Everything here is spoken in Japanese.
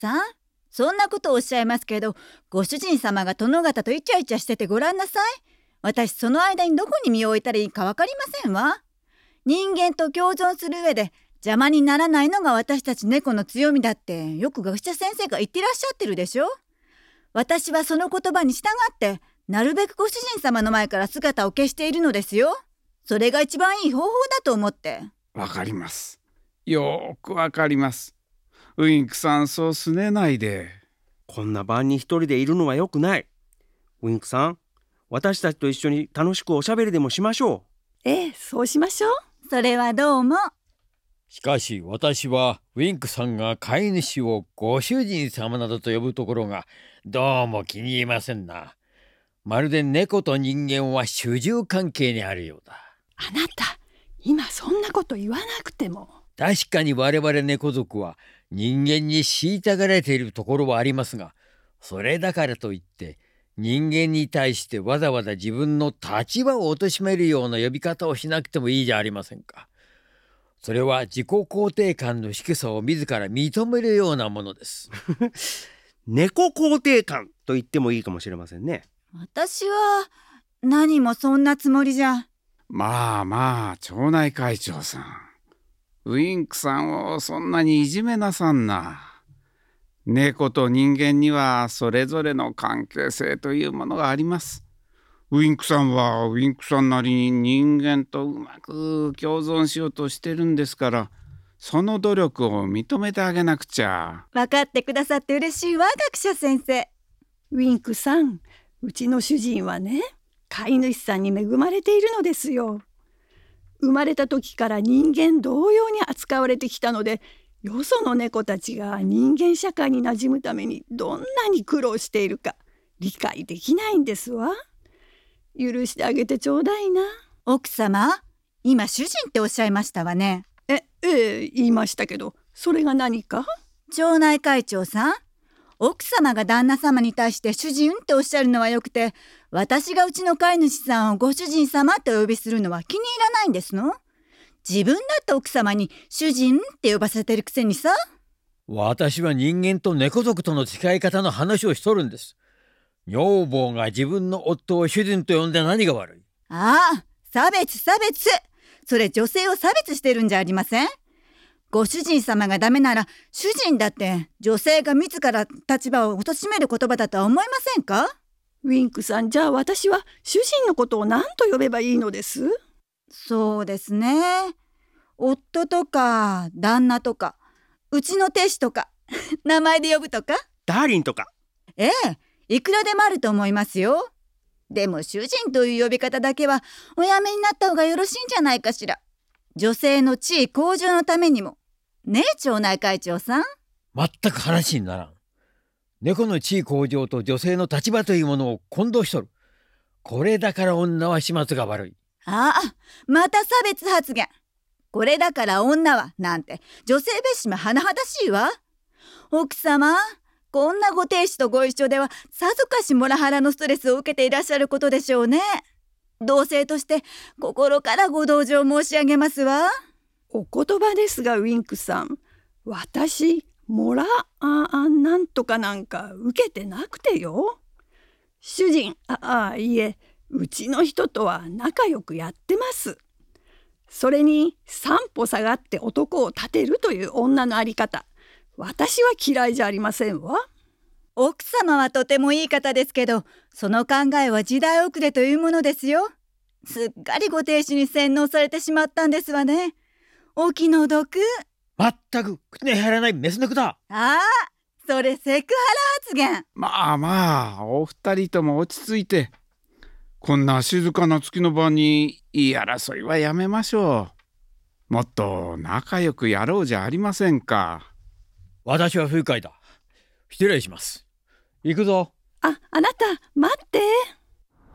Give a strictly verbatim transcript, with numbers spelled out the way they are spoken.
さん、そんなことをおっしゃいますけど、ご主人様が殿方とイチャイチャしててごらんなさい。私その間にどこに身を置いたらいいか分かりませんわ。人間と共存する上で邪魔にならないのが私たち猫の強みだってよく学者先生が言ってらっしゃってるでしょ。私はその言葉に従ってなるべくご主人様の前から姿を消しているのですよ。それが一番いい方法だと思って。 わかります。よーくわかります。ウインクさん、そうすねないで。 こんな晩に一人でいるのはよくない。ウインクさん、私たちと一緒に楽しくおしゃべりでもしましょう。ええ、そうしましょう。 それはどうも。 しかし私はウィンクさんが飼い主をご主人様などと呼ぶところがどうも気に入りませんな。まるで猫と人間は主従関係にあるようだ。 あなた、今そんなこと言わなくても。 確かに我々猫族は人間に虐げられているところはありますが、それだからといって人間に対してわざわざ自分の立場を貶めるような呼び方をしなくてもいいじゃありませんか。それは自己肯定感の低さを自ら認めるようなものです。 猫肯定感と言ってもいいかもしれませんね。 私は何もそんなつもりじゃ。 まあまあ、町内会長さん、ウインクさんをそんなにいじめなさんな。猫と人間にはそれぞれの関係性というものがあります。ウインクさんはウインクさんなりに人間とうまく共存しようとしてるんですから、その努力を認めてあげなくちゃ。 分かってくださって嬉しいわ、学者先生。 ウィンクさん、うちの主人はね、飼い主さんに恵まれているのですよ。生まれた時から人間同様に扱われてきたので、よその猫たちが人間社会に馴染むためにどんなに苦労しているか理解できないんですわ。許してあげてちょうだいな。 奥様、今主人っておっしゃいましたわね。 え、ええ、言いましたけど、それが何か？ 町内会長さん、奥様が旦那様に対して主人っておっしゃるのはよくて、私がうちの飼い主さんをご主人様ってお呼びするのは気に入らないんですの？自分だって奥様に主人って呼ばせてるくせにさ。 私は人間と猫族との違い方の話をしとるんです。女房が自分の夫を主人と呼んで何が悪い？ ああ、差別差別。それ女性を差別してるんじゃありません？ご主人様がダメなら主人だって女性が自ら立場を貶める言葉だとは思いませんか？ ウィンクさん、じゃあ私は主人のことを何と呼べばいいのです？ そうですね。夫とか旦那とかうちの亭主とか名前で呼ぶとかダーリンとか。 ええ、いくらでもあると思いますよ。でも主人という呼び方だけはおやめになった方がよろしいんじゃないかしら。女性の地位向上のためにも。ねえ町内会長さん。 全く話にならん。猫の地位向上と女性の立場というものを混同しとる。これだから女は始末が悪い。 ああ、また差別発言。これだから女はなんて女性蔑視も甚だしいわ。奥様、こんなご亭主とご一緒ではさぞかしモラハラのストレスを受けていらっしゃることでしょうね。同性として心からご同情申し上げますわ。 お言葉ですがウィンクさん、私モラああなんとかなんか受けてなくてよ。主人、ああいいえ、うちの人とは仲良くやってます。それに三歩下がって男を立てるという女のあり方、私は嫌いじゃありませんわ。 奥様はとてもいい方ですけど、その考えは時代遅れというものですよ。すっかりご亭主に洗脳されてしまったんですわね。お気の毒。 まったく口に入らないメス猫だ。 ああ、それセクハラ発言。 まあまあ、お二人とも落ち着いて。こんな静かな月の晩に言い争いはやめましょう。もっと仲良くやろうじゃありませんか。 私は不愉快だ。失礼します。行くぞ。 あ、あなた待って。